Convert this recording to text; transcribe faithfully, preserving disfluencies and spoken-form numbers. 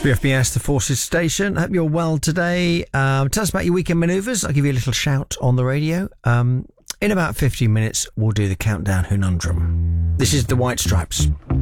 B F B S, the Forces Station. Hope you're well today. Um, tell us about your weekend manoeuvres. I'll give you a little shout on the radio. Um, in about fifteen minutes, we'll do the Countdown Conundrum. This is the White Stripes.